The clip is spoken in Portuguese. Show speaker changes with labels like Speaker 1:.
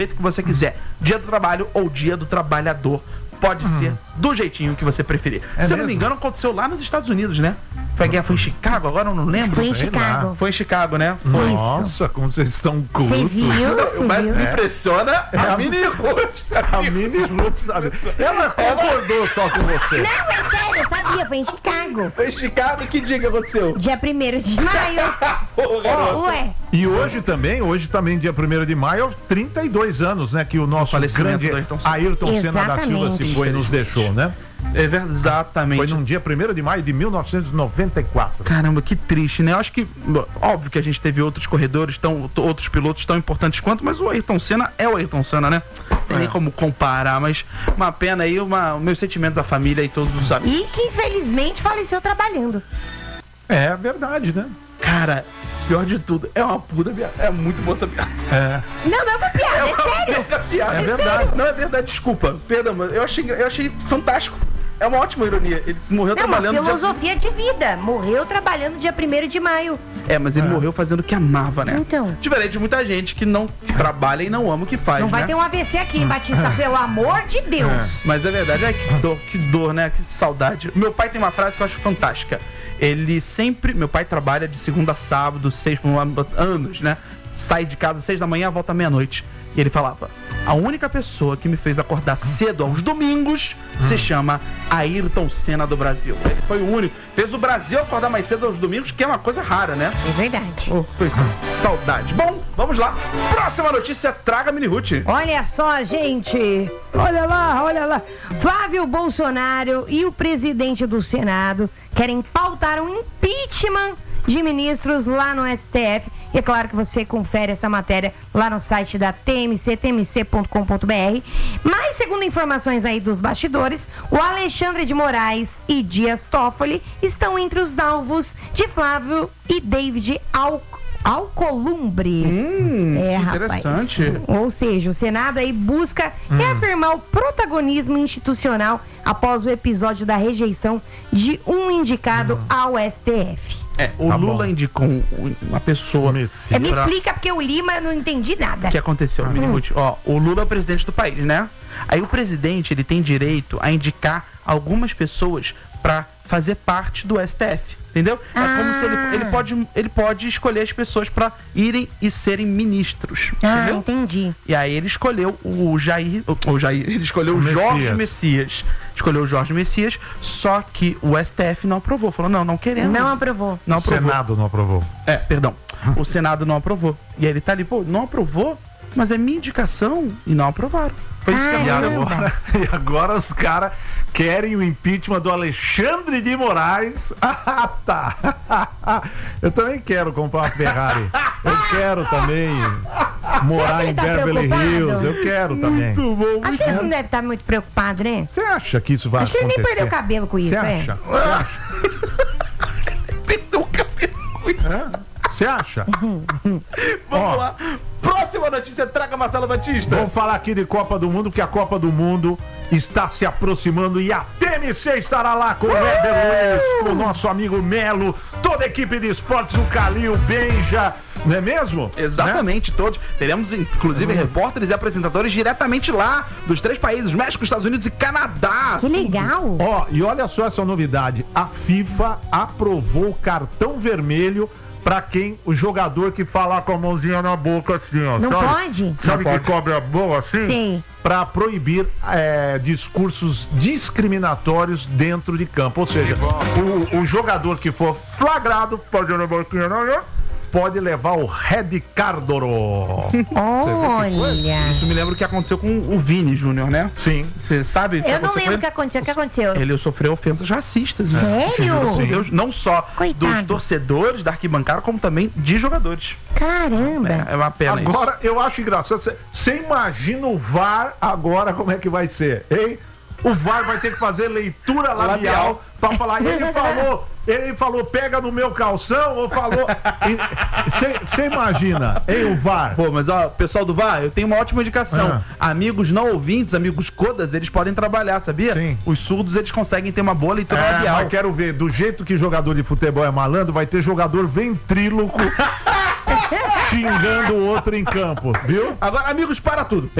Speaker 1: jeito que você quiser. Dia do trabalho ou dia do trabalhador. Pode ser do jeitinho que você preferir. Se eu não me engano, aconteceu lá nos Estados Unidos, né? Foi em Chicago, agora eu não lembro.
Speaker 2: Foi em Chicago.
Speaker 1: Foi em Chicago, né?
Speaker 3: Nossa, como vocês estão cultos.
Speaker 2: Você viu?
Speaker 1: Mas me impressiona a Mini Ruth.
Speaker 3: A Mini Ruth, sabe? Ela concordou só com você.
Speaker 2: Não, é sério, eu sabia, foi em Chicago.
Speaker 1: Foi em Chicago, que dia que aconteceu?
Speaker 2: Dia 1º de maio. Ué.
Speaker 3: E hoje também, dia 1º de maio, 32 anos, né? Que o nosso grande Ayrton Senna da Silva se foi e nos deixou, né?
Speaker 1: Exatamente.
Speaker 3: Foi num dia 1º de maio de 1994.
Speaker 1: Caramba, que triste, né? Eu acho que, óbvio que a gente teve outros corredores, outros pilotos tão importantes quanto, mas o Ayrton Senna é o Ayrton Senna, né? Não tem nem como comparar, mas uma pena aí, meus sentimentos à família e todos os amigos.
Speaker 2: E que infelizmente faleceu trabalhando.
Speaker 3: É verdade, né?
Speaker 1: Cara, pior de tudo, é uma puta piada. É muito boa essa piada.
Speaker 2: Não é uma piada, é sério.
Speaker 1: É verdade. Não, é verdade, desculpa. Perdão, mas eu achei fantástico. É uma ótima ironia. Ele morreu trabalhando...
Speaker 2: É uma filosofia de vida. Morreu trabalhando dia 1º de maio.
Speaker 1: Mas ele morreu fazendo o que amava, né?
Speaker 2: Então.
Speaker 1: Diferente de muita gente que não trabalha e não ama o que faz,
Speaker 2: Não vai
Speaker 1: né?
Speaker 2: ter um AVC aqui, Batista, pelo amor de Deus.
Speaker 1: Mas é verdade. Que dor, né? Que saudade. Meu pai tem uma frase que eu acho fantástica. Meu pai trabalha de segunda a sábado, 6 anos, né? Sai de casa às 6 da manhã, volta à meia-noite. E ele falava: a única pessoa que me fez acordar cedo aos domingos se chama Ayrton Senna do Brasil. Ele foi o único. Fez o Brasil acordar mais cedo aos domingos, que é uma coisa rara, né?
Speaker 2: É verdade.
Speaker 1: Saudade. Bom, vamos lá. Próxima notícia, traga Mini Ruth.
Speaker 2: Olha só, gente. Olha lá. Flávio Bolsonaro e o presidente do Senado querem pautar um impeachment de ministros lá no STF. E é claro que você confere essa matéria lá no site da TMC, tmc.com.br. Mas, segundo informações aí dos bastidores, o Alexandre de Moraes e Dias Toffoli estão entre os alvos de Flávio e David Alcolumbre.
Speaker 1: Interessante.
Speaker 2: Rapaz. Ou seja, o Senado aí busca reafirmar o protagonismo institucional após o episódio da rejeição de um indicado ao STF.
Speaker 1: O Lula indicou uma pessoa.
Speaker 2: Me explica, porque eu li, mas não entendi nada.
Speaker 1: O que aconteceu, Mini Ruth? O Lula é o presidente do país, né? Aí o presidente, ele tem direito a indicar algumas pessoas para fazer parte do STF, entendeu? É como se ele pode escolher as pessoas para irem e serem ministros, entendeu?
Speaker 2: Entendi.
Speaker 1: E aí ele escolheu ele escolheu o Jorge Messias. Escolheu o Jorge Messias, só que o STF não aprovou. Falou, não queremos.
Speaker 2: Não aprovou.
Speaker 3: O Senado não aprovou.
Speaker 1: Perdão. O Senado não aprovou. E aí ele tá ali, não aprovou, mas é minha indicação e não aprovaram. Foi isso que aconteceu.
Speaker 3: E agora os caras querem o impeachment do Alexandre de Moraes. Tá. Eu também quero comprar uma Ferrari. Eu quero também morar em Beverly Hills. Eu quero também.
Speaker 1: Muito bom.
Speaker 2: Acho que ele não deve estar muito preocupado, né?
Speaker 3: Você acha que isso vai acontecer?
Speaker 2: Acho que ele nem perdeu o cabelo com isso,
Speaker 3: Você acha?
Speaker 1: Perdeu o cabelo com isso.
Speaker 3: Você acha?
Speaker 1: Vamos lá. Próxima notícia, traga Marcelo Batista.
Speaker 3: Vamos falar aqui de Copa do Mundo, porque a Copa do Mundo está se aproximando e a TMC estará lá com o Weber Luiz, com o nosso amigo Melo, toda a equipe de esportes, o Calil, o Benja, não é mesmo?
Speaker 1: Exatamente, todos. Teremos, inclusive, repórteres e apresentadores diretamente lá, dos 3 países, México, Estados Unidos e Canadá.
Speaker 2: Que legal.
Speaker 3: E olha só essa novidade, a FIFA aprovou o cartão vermelho pra quem o jogador que falar com a mãozinha na boca assim, ó.
Speaker 2: Não pode?
Speaker 3: Sabe que cobre a boa assim?
Speaker 2: Sim.
Speaker 3: Pra proibir discursos discriminatórios dentro de campo. Ou seja, o jogador que for flagrado, pode na boquinha, pode levar o Red Cardoro.
Speaker 2: Olha.
Speaker 1: Isso me lembra o que aconteceu com o Vini Júnior, né?
Speaker 3: Sim.
Speaker 1: Você sabe?
Speaker 2: Eu não lembro o que aconteceu. O que aconteceu?
Speaker 1: Ele sofreu ofensas racistas, né?
Speaker 2: Sério?
Speaker 1: Não só
Speaker 2: Coitado.
Speaker 1: dos torcedores da arquibancada, como também de jogadores.
Speaker 2: Caramba.
Speaker 1: É uma pena
Speaker 3: agora, eu acho engraçado. Você imagina o VAR agora como é que vai ser, hein? O VAR vai ter que fazer leitura labial pra falar. Ele falou, pega no meu calção, ou falou... Você imagina, hein, o VAR?
Speaker 1: Pô, mas pessoal do VAR, eu tenho uma ótima indicação. Amigos não ouvintes, amigos codas, eles podem trabalhar, sabia?
Speaker 3: Sim.
Speaker 1: Os surdos, eles conseguem ter uma boa leitura labial.
Speaker 3: Mas quero ver, do jeito que jogador de futebol é malandro, vai ter jogador ventríloco xingando o outro em campo, viu?
Speaker 1: Agora, amigos, para tudo.